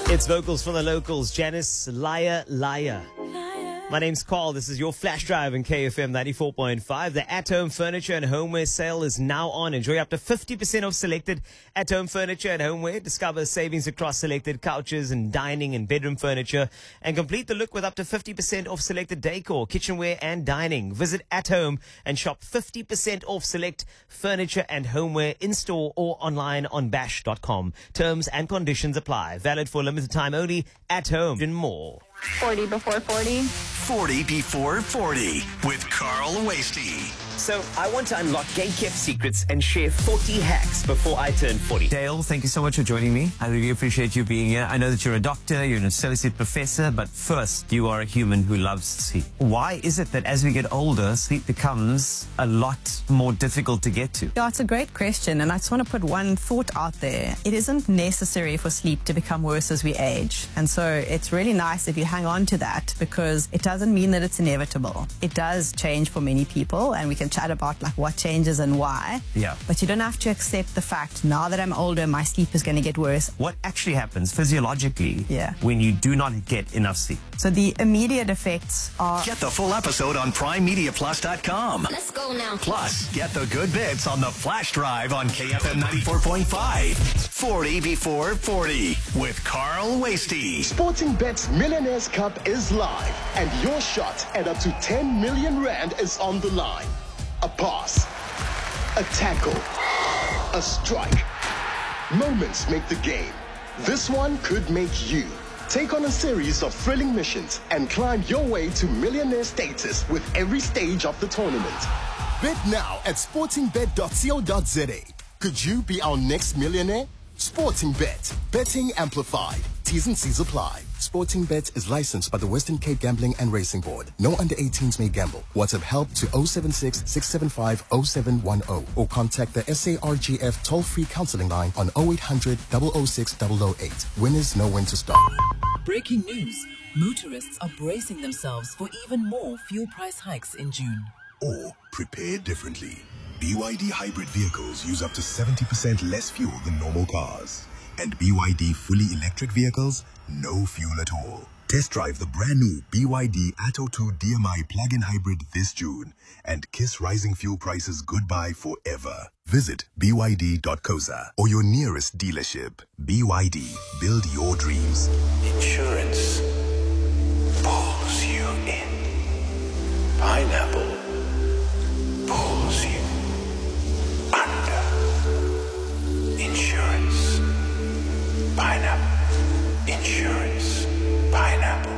It's vocals from the locals, Janice, Liar, Liar. My name's Carl. This is your Flash Drive in KFM 94.5. The at-home furniture and homeware sale is now on. Enjoy up to 50% off selected at-home furniture and homeware. Discover savings across selected couches and dining and bedroom furniture. And complete the look with up to 50% off selected decor, kitchenware and dining. Visit At Home and shop 50% off select furniture and homeware in-store or online on bash.com. Terms and conditions apply. Valid for a limited time only. At Home and more. 40 before 40. 40 before 40 with Carl Wasty. So I want to unlock gay-kept secrets and share 40 hacks before I turn 40. Dale, thank you so much for joining me. I really appreciate you being here. I know that you're a doctor, you're an associate professor, but first, you are a human who loves sleep. Why is it that as we get older, sleep becomes a lot more difficult to get to? Yeah, it's a great question, and I just want to put one thought out there. It isn't necessary for sleep to become worse as we age, and so it's really nice if you hang on to that, because it doesn't mean that it's inevitable. It does change for many people, and we can chat about like what changes and why. Yeah. But you don't have to accept the fact, now that I'm older, my sleep is going to get worse. What actually happens physiologically when you do not get enough sleep? So the immediate effects are... Get the full episode on PrimeMediaPlus.com. Let's go now. Plus, get the good bits on the Flash Drive on KFM 94.5. 40 before 40 with Carl Wasty. Sporting Bet's Millionaires Cup is live, and your shot at up to 10 million rand is on the line. A pass, a tackle, a strike. Moments make the game. This one could make you. Take on a series of thrilling missions and climb your way to millionaire status with every stage of the tournament. Bet now at sportingbet.co.za. Could you be our next millionaire? Sporting Bet. Betting amplified. T's and C's apply. Sporting Bet is licensed by the Western Cape Gambling and Racing Board. No under 18s may gamble. WhatsApp help to 076-675-0710 or contact the SARGF toll-free counseling line on 0800 006 008. Winners know when to stop. Breaking news. Motorists are bracing themselves for even more fuel price hikes in June. Or prepare differently. BYD hybrid vehicles use up to 70% less fuel than normal cars. And BYD fully electric vehicles, no fuel at all. Test drive the brand new BYD Atto 2 DMI plug-in hybrid this June and kiss rising fuel prices goodbye forever. Visit byd.coza or your nearest dealership. BYD, build your dreams. Insurance pulls you in. Pineapple pulls you under. Insurance. Pineapple. Insurance. Pineapple.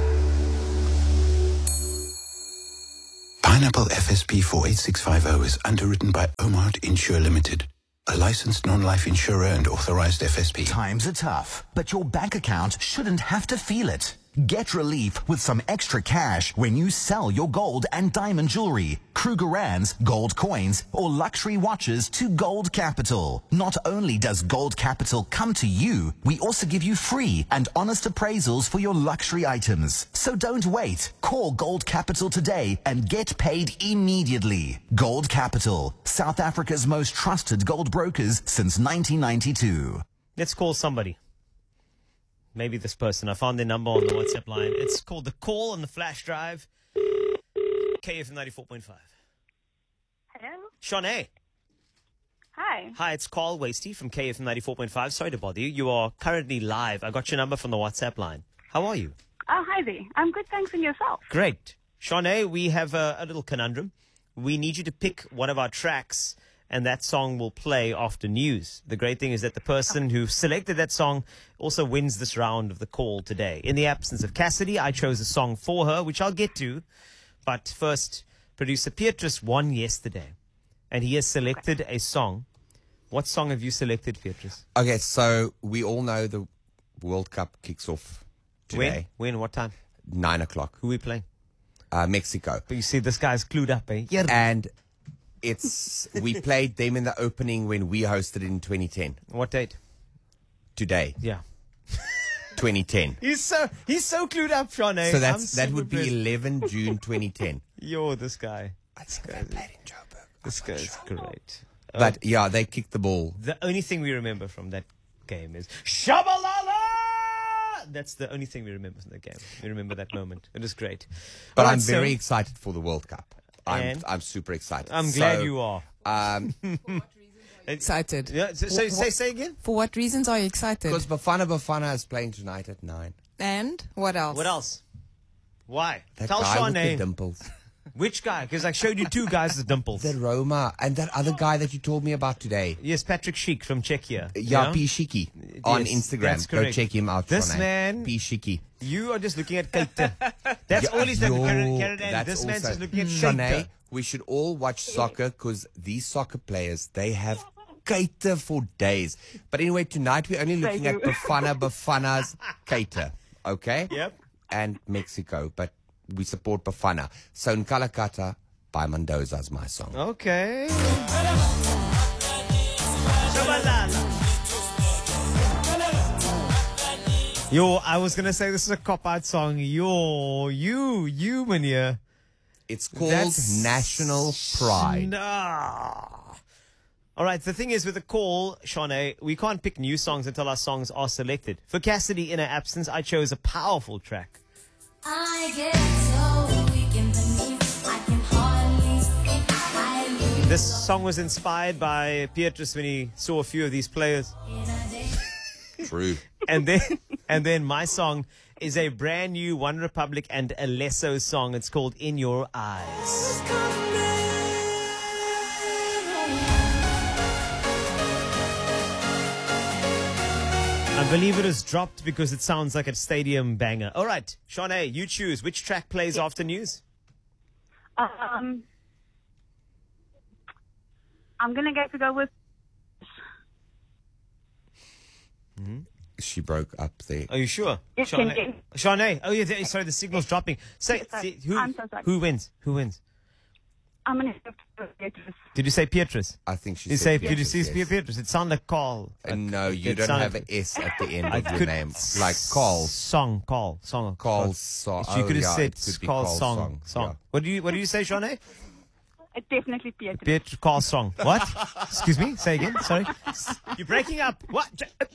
Pineapple FSP 48650 is underwritten by Omart Insure Limited, a licensed non-life insurer and authorized FSP. Times are tough, but your bank account shouldn't have to feel it. Get relief with some extra cash when you sell your gold and diamond jewelry, Krugerrands, gold coins, or luxury watches to Gold Capital. Not only does Gold Capital come to you, we also give you free and honest appraisals for your luxury items. So don't wait. Call Gold Capital today and get paid immediately. Gold Capital, South Africa's most trusted gold brokers since 1992. Let's call somebody. Maybe this person. I found their number on the WhatsApp line. It's called The Call on the Flash Drive. KFM 94.5. Hello? Shanae. Hi. Hi, it's Carl Wasty from KFM 94.5. Sorry to bother you. You are currently live. I got your number from the WhatsApp line. How are you? Oh, hi there. I'm good, thanks, and yourself? Great. Shanae, we have a little conundrum. We need you to pick one of our tracks, and that song will play after news. The great thing is that the person who selected that song also wins this round of the call today. In the absence of Cassidy, I chose a song for her, which I'll get to. But first, producer Petrus won yesterday, and he has selected a song. What song have you selected, Petrus? Okay, so we all know the World Cup kicks off today. When? What time? 9 o'clock. Who are we playing? Mexico. But you see, this guy's clued up, eh? Yeah. And we played them in the opening when we hosted in 2010. What date? Today. Yeah. 2010. He's so clued up, Sean. So that would be 11 June 2010. Yo, this guy. I think I played in Joburg. This guy's great. But yeah, they kicked the ball. The only thing we remember from that game is Shabalala! That's the only thing we remember from the game. We remember that moment. It was great. But All right, I'm so- very excited for the World Cup. And? I'm super excited. I'm glad you are. Excited. Yeah, so say again? For what reasons are you excited? Because Bafana is playing tonight at 9. And what else? What else? Why? That Tell guy with the Shanae. dimples. Which guy? Because I showed you two guys with dimples. The Roma and that other guy that you told me about today. Yes, Patrick Schick from Czechia. Yeah, P. Shiki on Yes, Instagram. that's Go correct. check him out. This Shanae. man- P. Shiki. You are just looking at Keita. That's all he's looking at. This man's just looking at Shanae, Keita. we should all watch soccer because these soccer players, they have Keita for days. But anyway, tonight we're only looking at Bafana's Keita. Okay? Yep. And Mexico. But we support Bafana. So in Calacata by Mendoza's my song. Okay. Yo, I was going to say this is a cop-out song. Yo, you, Mania. It's called That's- National Pride. Nah. All right, the thing is with the call, Shanae, we can't pick new songs until our songs are selected. For Cassidy, in her absence, I chose a powerful track. I get so weak in the knees, I can hardly speak. I lose This song was inspired by Pietrus when he saw a few of these players. True. And then my song is a brand new One Republic and Alesso song. It's called In Your Eyes. I believe it is dropped because it sounds like a stadium banger. All right, Shanae, you choose. Which track plays after news? I'm gonna get to go with. She broke up there. Are you sure? Yes, Shanae. Shanae. Oh, yeah. Sorry, the signal's dropping. Say, Sorry. who, I'm so sorry. who wins? Who wins? I'm gonna have to go with Beatrice. Did you say Pietrus? I think she Did you said say, did you see Beatrice, yes. Pietrus? It sounded like Carl. No, you It don't sounded- have an S at the end I of your could- name. Like Carl. Song. Carl song. You could have yeah, said it could be Carl Carl's song. Yeah. What do you say, Shanae? It's definitely Beatrice. Pietro Carl song. What? Excuse me? Say again. Sorry. You're breaking up. What?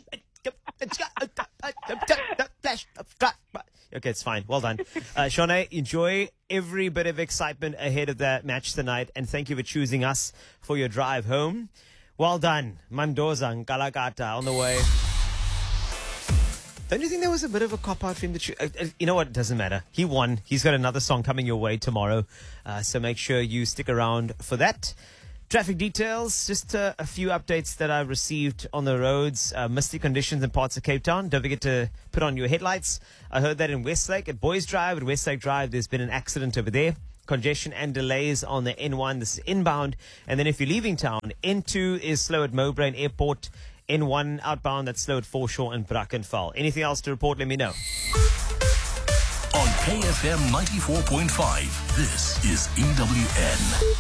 Okay, it's fine. Well done. Shanae, enjoy every bit of excitement ahead of that match tonight, and thank you for choosing us for your drive home. Well done. Mendoza and Calacata on the way. Don't you think there was a bit of a cop-out for him? You know what? It doesn't matter. He won. He's got another song coming your way tomorrow. So make sure you stick around for that. Traffic details, just a few updates that I've received on the roads. Misty conditions in parts of Cape Town. Don't forget to put on your headlights. I heard that in Westlake, at Boys Drive, at Westlake Drive, there's been an accident over there. Congestion and delays on the N1. This is inbound. And then if you're leaving town, N2 is slow at Mowbrain Airport. N1 outbound, that's slow at Foreshore and Brackenfell. Anything else to report, let me know. On KFM 94.5, this is EWN.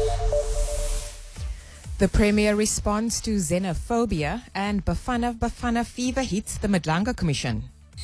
The Premier responds to xenophobia and Bafana fever hits the Madlanga Commission.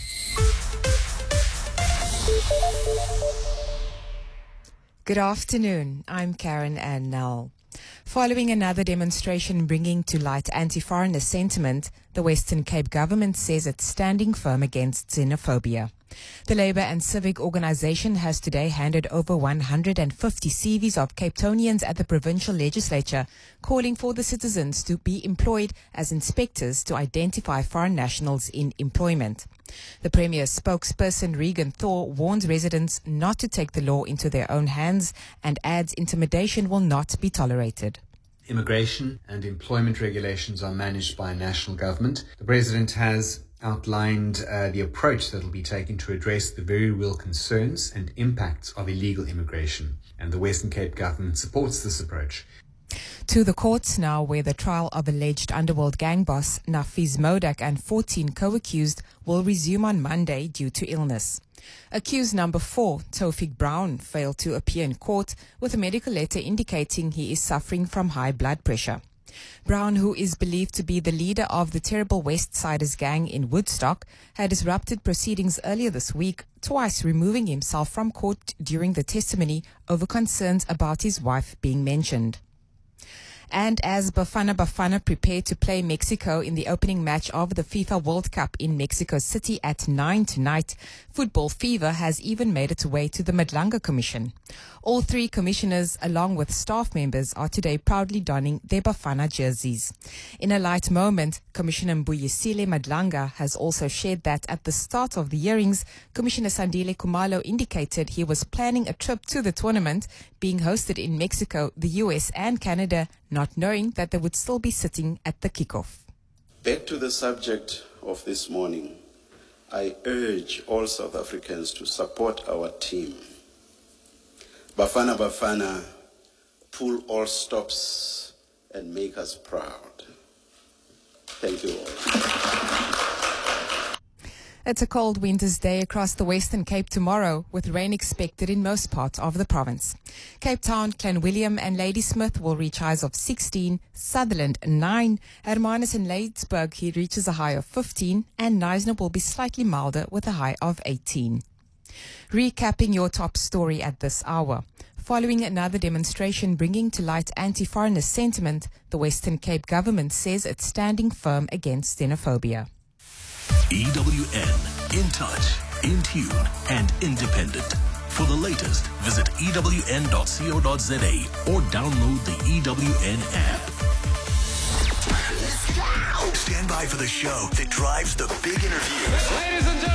Good afternoon. I'm Karen Ann Nell. Following another demonstration bringing to light anti-foreigner sentiment, the Western Cape government says it's standing firm against xenophobia. The Labour and Civic Organisation has today handed over 150 CVs of Cape Townians at the provincial legislature, calling for the citizens to be employed as inspectors to identify foreign nationals in employment. The Premier's spokesperson Regan Thor warns residents not to take the law into their own hands and adds intimidation will not be tolerated. Immigration and employment regulations are managed by a national government. The President has outlined the approach that will be taken to address the very real concerns and impacts of illegal immigration. And the Western Cape government supports this approach. To the courts now, where the trial of alleged underworld gang boss Nafiz Modak and 14 co-accused will resume on Monday due to illness. Accused number 4, Tofik Brown, failed to appear in court with a medical letter indicating he is suffering from high blood pressure. Brown, who is believed to be the leader of the terrible West Siders gang in Woodstock, had disrupted proceedings earlier this week, twice removing himself from court during the testimony over concerns about his wife being mentioned. And as Bafana prepare to play Mexico in the opening match of the FIFA World Cup in Mexico City at 9 tonight, football fever has even made its way to the Madlanga Commission. All three commissioners, along with staff members, are today proudly donning their Bafana jerseys. In a light moment, Commissioner Mbuyisile Madlanga has also shared that at the start of the hearings, Commissioner Sandile Kumalo indicated he was planning a trip to the tournament being hosted in Mexico, the US and Canada, not knowing that they would still be sitting at the kickoff. Back to the subject of this morning, I urge all South Africans to support our team. Bafana, pull all stops and make us proud. Thank you all. It's a cold winter's day across the Western Cape tomorrow, with rain expected in most parts of the province. Cape Town, Clanwilliam and Ladysmith will reach highs of 16, Sutherland 9, Hermanus and Ladysburg he reaches a high of 15, and Knysna will be slightly milder with a high of 18. Recapping your top story at this hour. Following another demonstration bringing to light anti-foreigner sentiment, the Western Cape government says it's standing firm against xenophobia. EWN, in touch, in tune, and independent. For the latest, visit ewn.co.za or download the EWN app. Stand by for the show that drives the big interviews. Ladies and gentlemen.